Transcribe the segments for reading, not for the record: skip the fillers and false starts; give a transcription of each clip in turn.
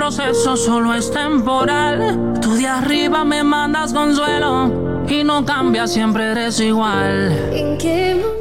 proceso solo es temporal. Tú de arriba me mandas consuelo y no cambias, siempre eres igual. ¿En qué momento?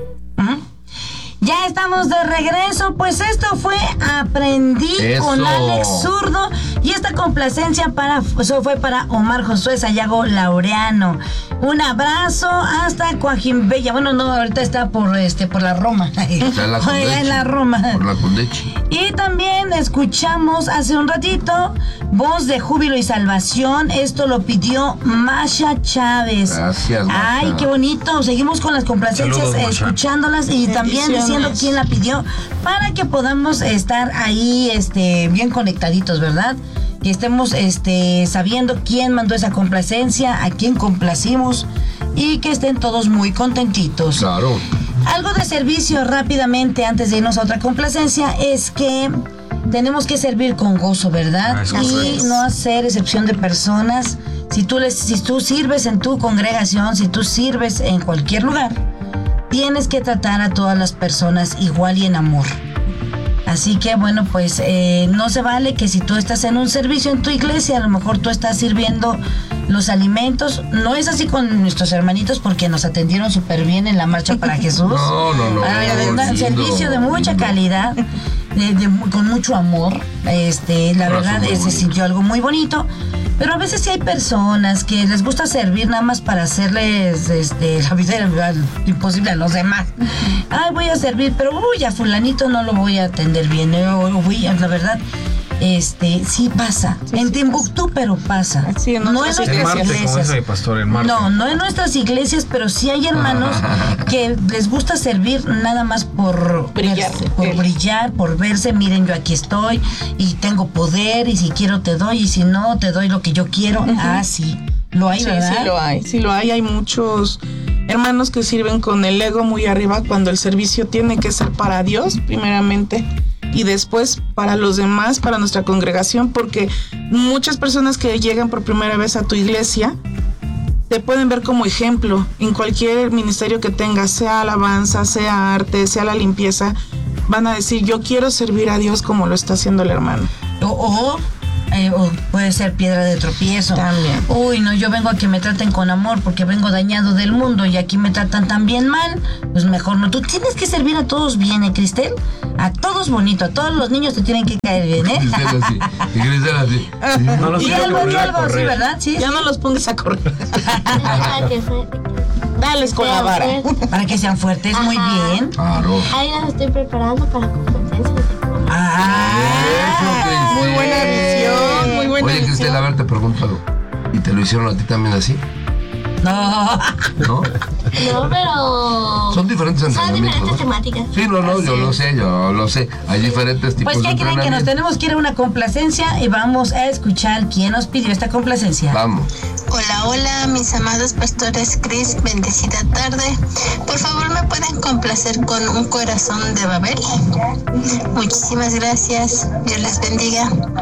Ya estamos de regreso, pues esto fue Aprendí con Alex Zurdo y esta complacencia fue para Omar Josué Sayago Laureano. Un abrazo hasta Coajimbella. Bueno, no, ahorita está por la Roma. En la Roma. Por la Condechi. Y también escuchamos hace un ratito Voz de Júbilo y Salvación. Esto lo pidió Masha Chávez. Gracias, Masha. Ay, qué bonito. Seguimos con las complacencias. Saludos, escuchándolas y también diciendo quién la pidió para que podamos estar ahí bien conectaditos, ¿verdad? Que estemos sabiendo quién mandó esa complacencia, a quién complacimos y que estén todos muy contentitos. Claro. Algo de servicio rápidamente antes de irnos a otra complacencia es que tenemos que servir con gozo, ¿verdad? Y no hacer excepción de personas. Si tú sirves en tu congregación, si tú sirves en cualquier lugar, tienes que tratar a todas las personas igual y en amor. Así que bueno, pues no se vale que si tú estás en un servicio en tu iglesia, a lo mejor tú estás sirviendo los alimentos. No es así con nuestros hermanitos porque nos atendieron súper bien en la Marcha para Jesús. No. Un servicio de mucha calidad, con mucho amor. La verdad, se sintió algo muy bonito. Pero a veces sí hay personas que les gusta servir nada más para hacerles la vida imposible a los demás. Ay, voy a servir, pero a fulanito no lo voy a atender bien. La verdad, sí pasa. Sí, en Timbuktu, pero pasa. Sí, no en nuestras iglesias. No en nuestras iglesias, pero sí hay hermanos que les gusta servir nada más por brillar, por verse. Miren, yo aquí estoy y tengo poder y si quiero te doy y si no te doy lo que yo quiero. Sí, lo hay, ¿verdad? Sí lo hay. Hay muchos hermanos que sirven con el ego muy arriba cuando el servicio tiene que ser para Dios primeramente y después para los demás, para nuestra congregación, porque muchas personas que llegan por primera vez a tu iglesia te pueden ver como ejemplo en cualquier ministerio que tengas, sea alabanza, sea arte, sea la limpieza. Van a decir, yo quiero servir a Dios como lo está haciendo el hermano. O puede ser piedra de tropiezo. También. Uy, no, yo vengo a que me traten con amor porque vengo dañado del mundo y aquí me tratan tan bien mal. Pues mejor no. Tú tienes que servir a todos bien, Cristel. A todos bonito. A todos los niños te tienen que caer bien, Cristel así. No los y algo así, ¿verdad? Sí, ya no los pongas a correr. Dales con la vara. Para que sean fuertes. Muy bien. Claro. Ahí las estoy preparando para competencias. Muy buena visión, muy buena visión. Oye, Cristel, a ver, te pregunto algo. ¿Y te lo hicieron a ti también así? No, pero... Son diferentes entrenamientos. Son diferentes temáticas. Sí, yo lo sé. Hay diferentes tipos pues de ¿qué creen? Que nos tenemos que ir a una complacencia y vamos a escuchar quién nos pidió esta complacencia. Vamos. Hola, mis amados pastores Cris, bendecida tarde. Por favor, ¿me pueden complacer con Un Corazón de Babel? Muchísimas gracias. Dios les bendiga.